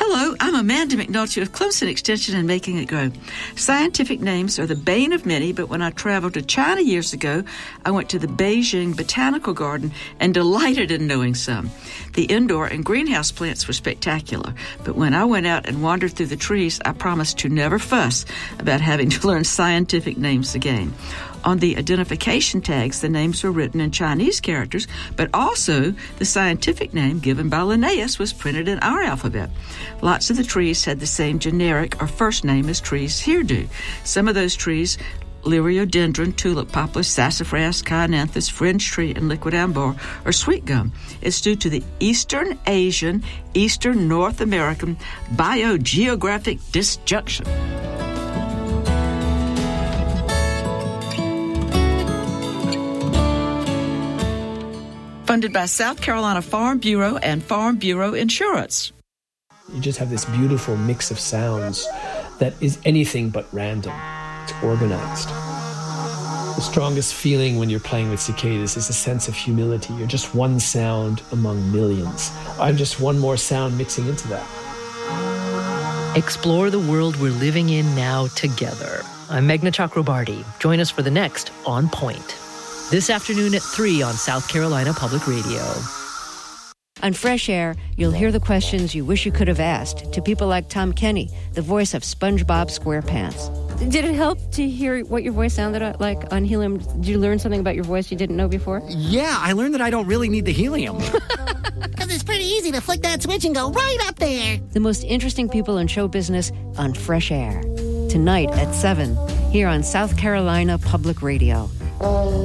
Hello, I'm Amanda McNulty with Clemson Extension and Making It Grow. Scientific names are the bane of many, but when I traveled to China years ago, I went to the Beijing Botanical Garden and delighted in knowing some. The indoor and greenhouse plants were spectacular, but when I went out and wandered through the trees, I promised to never fuss about having to learn scientific names again. On the identification tags, the names were written in Chinese characters, but also the scientific name given by Linnaeus was printed in our alphabet. Lots of the trees had the same generic or first name as trees here do. Some of those trees, Liriodendron, tulip poplar, sassafras, kyananthus, fringe tree, and liquid ambar, are sweet gum. It's due to the Eastern Asian, Eastern North American biogeographic disjunction. Funded by South Carolina Farm Bureau and Farm Bureau Insurance. You just have this beautiful mix of sounds that is anything but random. It's organized. The strongest feeling when you're playing with cicadas is a sense of humility. You're just one sound among millions. I'm just one more sound mixing into that. Explore the world we're living in now together. I'm Meghna Chakrabarty. Join us for the next On Point. This afternoon at 3 on South Carolina Public Radio. On Fresh Air, you'll hear the questions you wish you could have asked to people like Tom Kenny, the voice of SpongeBob SquarePants. Did it help to hear what your voice sounded like on helium? Did you learn something about your voice you didn't know before? Yeah, I learned that I don't really need the helium. Because it's pretty easy to flick that switch and go right up there. The most interesting people in show business on Fresh Air. Tonight at 7, here on South Carolina Public Radio.